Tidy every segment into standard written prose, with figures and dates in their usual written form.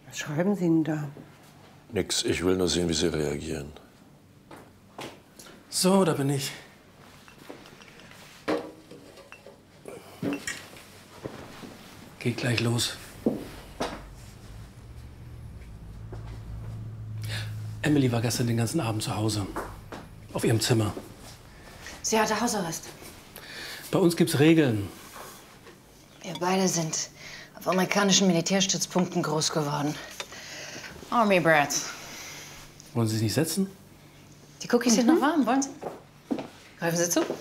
Was schreiben Sie denn da? Nix, ich will nur sehen, wie Sie reagieren. So, da bin ich. Geht gleich los. Emily war gestern den ganzen Abend zu Hause. Auf ihrem Zimmer. Sie hatte Hausarrest. Bei uns gibt's Regeln. Wir beide sind auf amerikanischen Militärstützpunkten groß geworden. Army Brats. Wollen Sie sich nicht setzen? Die Cookies sind noch warm, wollen Sie? Greifen Sie zu,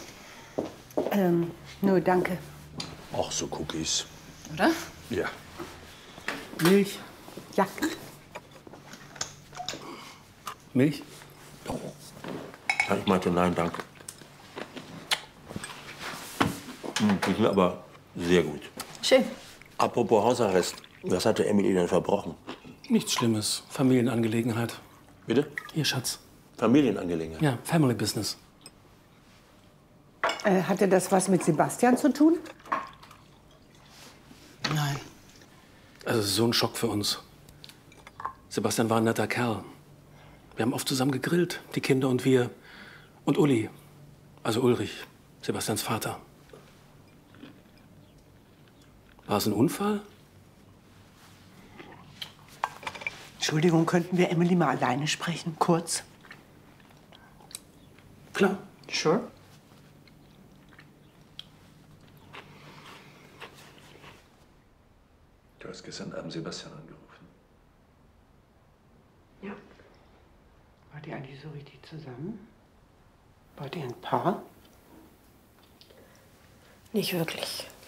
Nur danke. Auch so Cookies. oder? Ja. Milch? Ja. Milch? Ja, ich meinte nein, danke. Die sind aber sehr gut. Schön. Apropos Hausarrest, was hatte Emily denn verbrochen? Nichts Schlimmes. Familienangelegenheit. Bitte? Hier, Schatz. Familienangelegenheit? Ja, Family Business. Hatte das was mit Sebastian zu tun? Nein. Also, es ist so ein Schock für uns. Sebastian war ein netter Kerl. Wir haben oft zusammen gegrillt, die Kinder und wir. Und Uli, also Ulrich, Sebastians Vater. War es ein Unfall? Entschuldigung, könnten wir Emily mal alleine sprechen? Kurz? Klar. Sure. Du hast gestern Abend Sebastian angerufen. Ja. Wart ihr eigentlich so richtig zusammen? Wart ihr ein Paar? Nicht wirklich.